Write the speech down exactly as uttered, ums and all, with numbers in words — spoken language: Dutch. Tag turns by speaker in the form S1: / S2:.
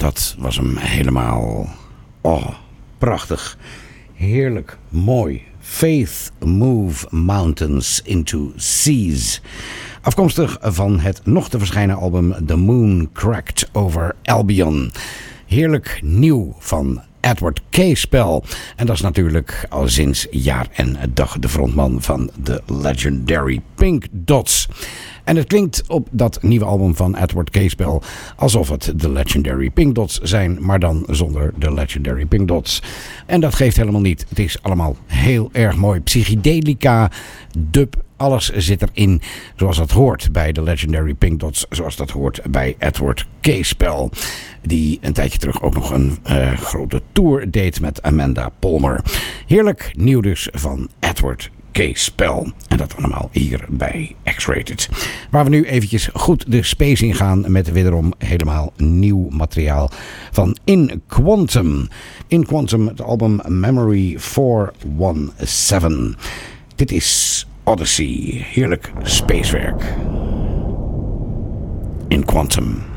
S1: dat was hem helemaal. Oh, prachtig. Heerlijk, mooi. Faith Move Mountains into Seas. Afkomstig van het nog te verschijnen album The Moon Cracked Over Albion. Heerlijk nieuw van Edward K-Spell. En dat is natuurlijk al sinds jaar en dag de frontman van de legendary Pink Dots. En het klinkt op dat nieuwe album van Edward K-Spell alsof het de legendary Pink Dots zijn, maar dan zonder de legendary Pink Dots. En dat geeft helemaal niet. Het is allemaal heel erg mooi. Psychedelica, dub, alles zit erin zoals dat hoort bij de legendary Pink Dots, zoals dat hoort bij Edward K-Spell. Die een tijdje terug ook nog een uh, grote tour deed met Amanda Palmer. Heerlijk nieuw dus van Edward K-Spell. En dat allemaal hier bij X-Rated. Waar we nu eventjes goed de space in gaan met wederom helemaal nieuw materiaal van In Quantum. In Quantum, het album Memory four one seven. Dit is Odyssey. Heerlijk spacewerk. In Quantum.